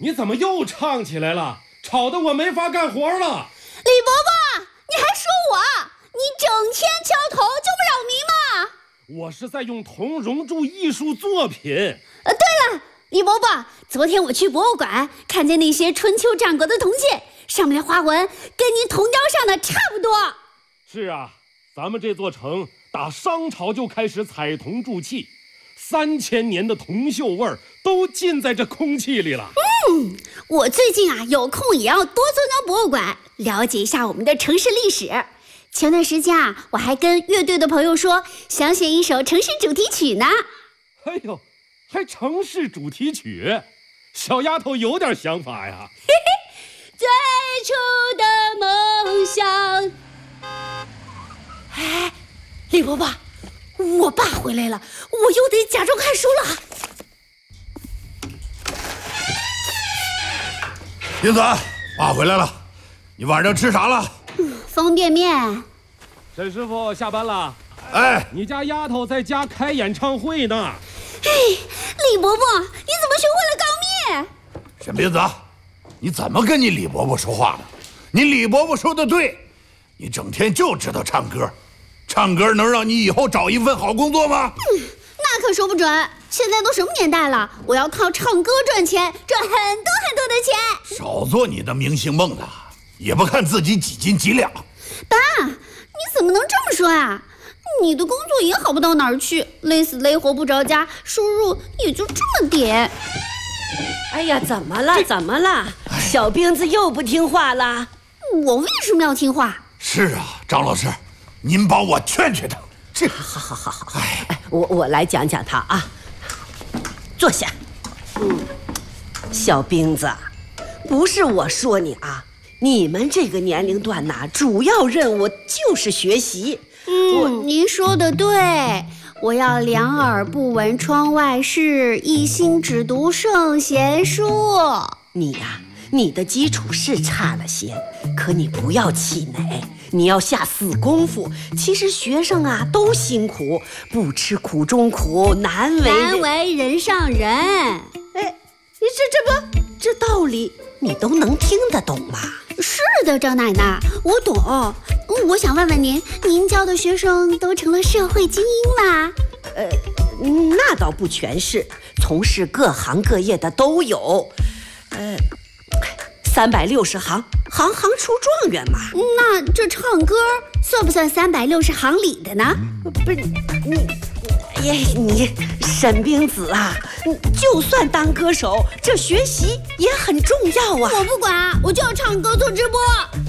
你怎么又唱起来了？吵得我没法干活了。 李伯伯，你还说我？你整天敲头就不扰民吗？ 我是在用铜熔铸艺术作品。对了，李伯伯，昨天我去博物馆，看见那些春秋战国的铜剑，上面的花纹跟您铜雕上的差不多。 是啊，咱们这座城打商朝就开始采铜铸器，3000年的铜锈味儿都浸在这空气里了。 我最近有空也要多参加博物馆，了解一下我们的城市历史。前段时间我还跟乐队的朋友说，想写一首城市主题曲呢。 哎呦，还城市主题曲，小丫头有点想法呀。 最初的梦想。哎，李伯伯，我爸回来了，我又得假装看书了。 英子，爸回来了，你晚上吃啥了？ 方便面。 沈师傅下班了。 哎， 你家丫头在家开演唱会呢。 哎，李伯伯，你怎么学会了钢面？ 沈冰子，你怎么跟你李伯伯说话的？你李伯伯说的对，你整天就知道唱歌，唱歌能让你以后找一份好工作吗？ 那可说不准，现在都什么年代了，我要靠唱歌赚钱，赚很多很多的钱。 少做你的明星梦了，也不看自己几斤几两。 爸，你怎么能这么说啊？你的工作也好不到哪儿去，累死累活不着家，收入也就这么点。 哎呀，怎么了？怎么了？小兵子又不听话了？ 我为什么要听话？ 是啊，张老师，您帮我劝劝他。这好，哎，我来讲讲他啊。坐下。小兵子，不是我说你啊，你们这个年龄段主要任务就是学习。 您说的对，我要两耳不闻窗外事，一心只读圣贤书。 你的基础是差了些，可你不要气馁，你要下死功夫。其实学生都辛苦，不吃苦中苦，难为人上人。 哎，这道理你都能听得懂吗？ 是的，张奶奶，我懂。我想问问您，您教的学生都成了社会精英吗？ 那倒不全是，从事各行各业的都有。360行，行行出状元嘛。 那这唱歌算不算360行里的呢？ 不是你沈冰子就算当歌手，这学习也很重要啊。 我不管，我就要唱歌做直播。